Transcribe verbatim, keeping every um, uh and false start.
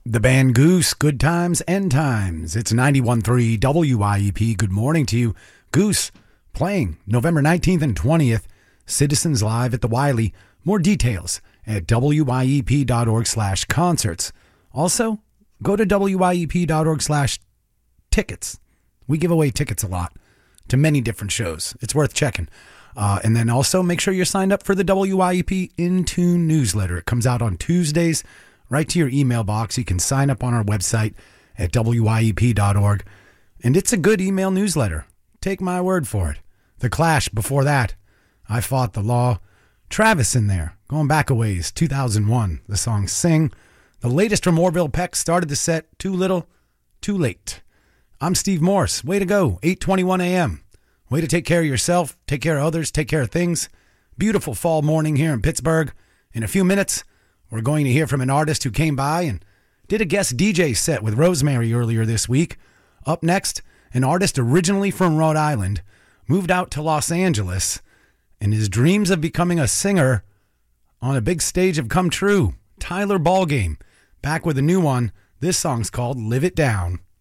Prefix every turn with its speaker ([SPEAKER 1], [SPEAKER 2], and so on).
[SPEAKER 1] The band Goose, Good Times, End Times. It's ninety-one point three W I E P. Good morning to you. Goose playing November nineteenth and twentieth. Citizens Live at the Wiley. More details at W I E P dot org slash concerts. Also, go to W I E P dot org slash tickets. We give away tickets a lot to many different shows. It's worth checking. Uh, and then also make sure you're signed up for the W I E P In Tune newsletter. It comes out on Tuesdays right to your email box. You can sign up on our website at W I E P dot org. And it's a good email newsletter. Take my word for it. The Clash before that. I Fought the Law. Travis in there. Going back a ways. two thousand one. The song Sing. The latest from Orville Peck started the set. Too Little, Too Late. I'm Steve Morse. Way to go. eight twenty-one a.m. Way to take care of yourself. Take care of others. Take care of things. Beautiful fall morning here in Pittsburgh. In a few minutes, we're going to hear from an artist who came by and did a guest D J set with Rosemary earlier this week. Up next, an artist originally from Rhode Island, moved out to Los Angeles, and his dreams of becoming a singer on a big stage have come true. Tyler Ballgame, back with a new one. This song's called Live It Down.